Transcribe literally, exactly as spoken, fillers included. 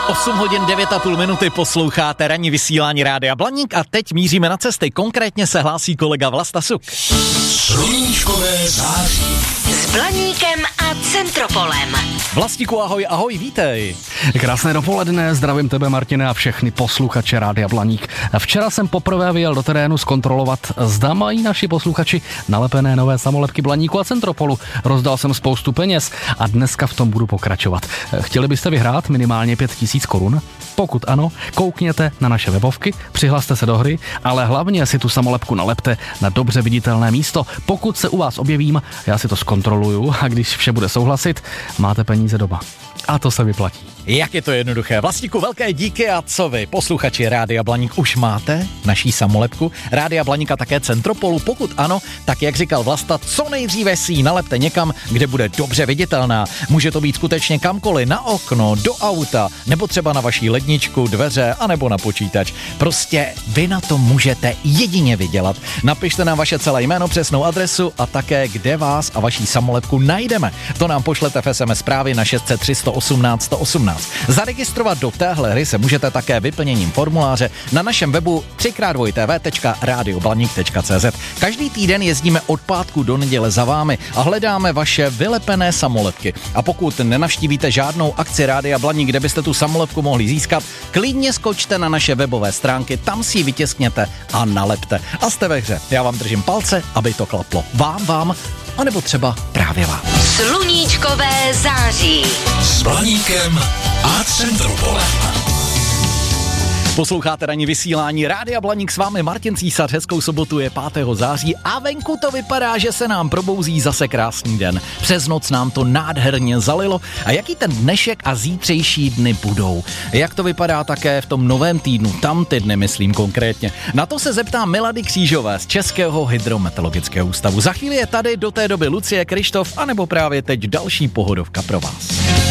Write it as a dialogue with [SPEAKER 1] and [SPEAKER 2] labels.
[SPEAKER 1] osm hodin devět a půl minuty posloucháte ranní vysílání Rádia Blaník a teď míříme na cesty. Konkrétně se hlásí kolega Vlasta Suk.
[SPEAKER 2] Sluníčkové září.
[SPEAKER 3] S Blaníkem a Centropolem.
[SPEAKER 1] Vlastíku, ahoj, ahoj, vítej.
[SPEAKER 4] Krásné dopoledne, zdravím tebe, Martine, a všechny posluchače Rádia Blaník. Včera jsem poprvé vyjel do terénu zkontrolovat, zda mají naši posluchači nalepené nové samolepky Blaníku a Centropolu. Rozdal jsem spoustu peněz a dneska v tom budu pokračovat. Chtěli byste vyhrát minimálně pět tisíc korun? Pokud ano, koukněte na naše webovky, přihlaste se do hry, ale hlavně si tu samolepku nalepte na dobře viditelné místo. Pokud se u vás objevím, já si to zkontroluju a když vše bude souhlasit, máte peníze doma. A to se vyplatí.
[SPEAKER 1] Jak je to jednoduché. Vlastíku, velké díky. A co vy, posluchači Rádia Blaník, už máte naší samolepku Rádia Blaník a také Centropolu? Pokud ano, tak jak říkal Vlasta, co nejdříve si ji nalepte někam, kde bude dobře viditelná. Může to být skutečně kamkoliv, na okno, do auta, nebo třeba na vaší ledničku, dveře, anebo na počítač. Prostě vy na to můžete jedině vydělat. Napište nám vaše celé jméno, přesnou adresu a také, kde vás a vaší samolepku najdeme. To nám pošlete v es em es zprávy na šest set tři sto osmnáct sto osmnáct. Zaregistrovat do téhle hry se můžete také vyplněním formuláře na našem webu tři krát dvojité té vé tečka rádio blaník tečka cé zet. Každý týden jezdíme od pátku do neděle za vámi a hledáme vaše vylepené samolepky. A pokud nenavštívíte žádnou akci Rádia Blaník, kde byste tu samolepku mohli získat, klidně skočte na naše webové stránky, tam si ji vytiskněte a nalepte. A jste ve hře. Já vám držím palce, aby to klaplo. Vám, vám, anebo třeba právě vám.
[SPEAKER 3] Sluníčkové září.
[SPEAKER 2] S Blaníkem a Centropolem.
[SPEAKER 1] Posloucháte ranní vysílání Rádia Blaník, s vámi Martin Císař. Hezkou sobotu, je pátého září a venku to vypadá, že se nám probouzí zase krásný den. Přes noc nám to nádherně zalilo. A jaký ten dnešek a zítřejší dny budou? Jak to vypadá také v tom novém týdnu, tam ty dny myslím konkrétně? Na to se zeptám Milady Křížové z Českého hydrometeorologického ústavu. Za chvíli je tady, do té doby Lucie, Krištof, anebo právě teď další pohodovka pro vás.